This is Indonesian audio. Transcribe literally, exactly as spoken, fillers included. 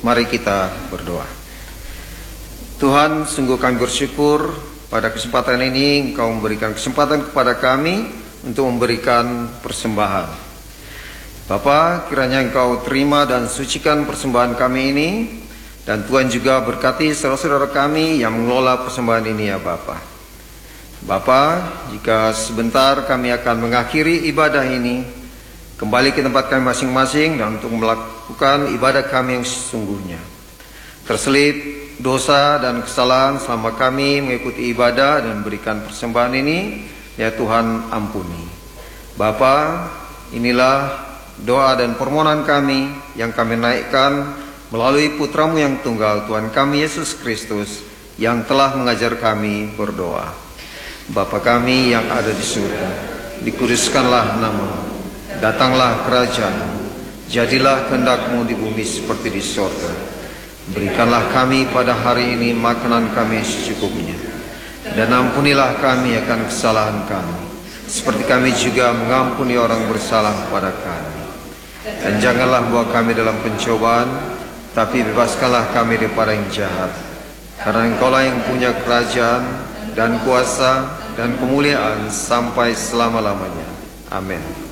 Mari kita berdoa. Tuhan, sungguh kami bersyukur pada kesempatan ini Engkau memberikan kesempatan kepada kami untuk memberikan persembahan. Bapa, kiranya Engkau terima dan sucikan persembahan kami ini, dan Tuhan juga berkati saudara-saudara kami yang mengelola persembahan ini ya Bapa. Bapa, jika sebentar kami akan mengakhiri ibadah ini, kembali ke tempat kami masing-masing dan untuk melakukan ibadah kami yang sesungguhnya. Terselip dosa dan kesalahan selama kami mengikuti ibadah dan berikan persembahan ini, ya Tuhan ampuni. Bapa, inilah doa dan permohonan kami yang kami naikkan melalui Putramu yang tunggal, Tuhan kami Yesus Kristus, yang telah mengajar kami berdoa. Bapa kami yang ada di surga, dikuduskanlah nama-Mu. Datanglah kerajaan, jadilah kehendak-Mu di bumi seperti di surga. Berikanlah kami pada hari ini makanan kami secukupnya, dan ampunilah kami akan kesalahan kami, seperti kami juga mengampuni orang bersalah kepada kami. Dan janganlah bawa kami dalam pencobaan, tapi bebaskanlah kami daripada yang jahat. Karena Engkau-lah yang punya kerajaan dan kuasa dan kemuliaan sampai selama-lamanya. Amin.